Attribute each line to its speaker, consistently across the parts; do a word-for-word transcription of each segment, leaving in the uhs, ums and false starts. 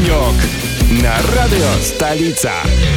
Speaker 1: Денек на радио «Столица».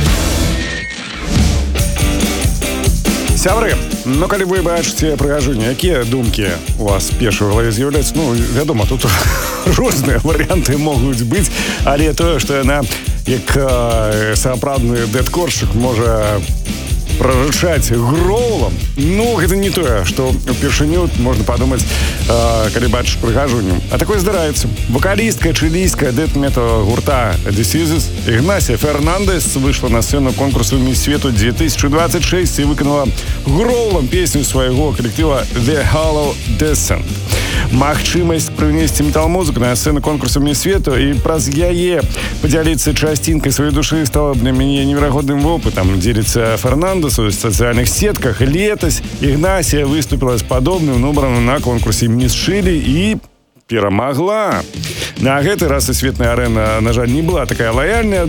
Speaker 1: Сябры, ну калі вы бачыце прыгажуню, якія думкі у вас першай у галаве з'яўляюцца? Ну, вядома, тут розныя варыянты могуць быць, але тое, што яна як э, сапраўдны дэдкоршчык можа прарычаць гроўлам, ну, гэта не тое, што ўпершыню можна падумаць, э, калі бачыш прыгажуню. А такое здараецца. Вокалістка чылійская дэт-метал гурта The Scissors Игнасия Фернандес вышла на сцену конкурсу «Мисс Свету две тысячи двадцать шесть» и выканала гроўлам песню свайго калектыва The Hollow Descent. Магчымасць прынесці метал-музыку на сцэну конкурсу «Мисс Свету» і праз яе падзяліцца часцінкай сваёй душы стала для мяне неверагодным вопытам. Дзеліцца Фернандес у социальных сетках. Летась Игнасия выступила с подобным нумаром на конкурсе «Мисс Чили» и перамагла. На гэты раз сусветная арэна, на жаль, не была такая лаяльная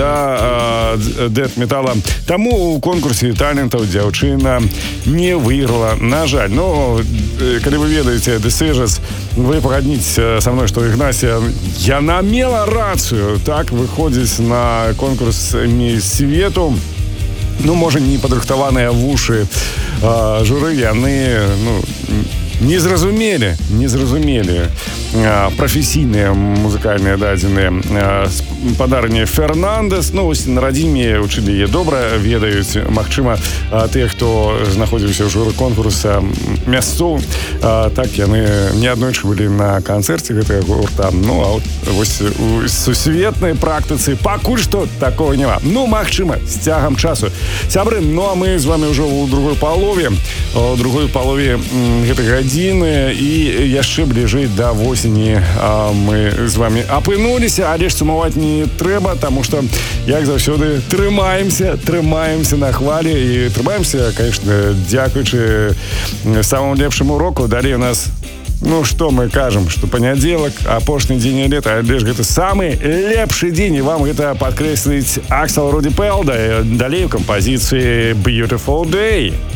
Speaker 1: да э, дэт-метала. Таму у конкурсе талентаў дзяўчына не выйграла, на жаль. Но э, калі вы ведаеце The Scissors, вы пагадніцеся са мной, што Игнасия, яна мела рацыю. Так выходзіць на конкурс «Мисс Свету». Ну, можа, не падрыхтаваныя вушы э, журы, яны, ну, не зразумелі, не зразумелі э, прафесійныя музыкальныя дадзеныя э, падарні Фернандес. Ну, вось на радзіме ў Чылі яе добра ведаюць. Магчыма, э, тыя, хто знаходзіўся ў журы конкурса мясцоў, э, так яны неаднойчы былі на канцэрце гэтага гурта. Ну, а вот, вось у сусветнай практыцы пакуль што такого няма. Ну, магчыма, з цягам часу. Сябры, ну а мы з вами ўжо ў другой палове, у другой палове гэтай гадзіны і яшчэ бліжэй да восені а мы з вами апынуліся, але ж сумаваць не трэба, таму што, як заўсёды, трымаемся, трымаемся на хвалі і трымаемся, конечно, дзякуючы самому лепшаму року. Далей у нас, ну, што мы кажам, што панядзелак, апошні дзень лета, але ж гэта самы лепшы дзень, і вам гэта падкрэсліць Аксел Руді Пэлда далей у кампазіцыі «Beautiful Day».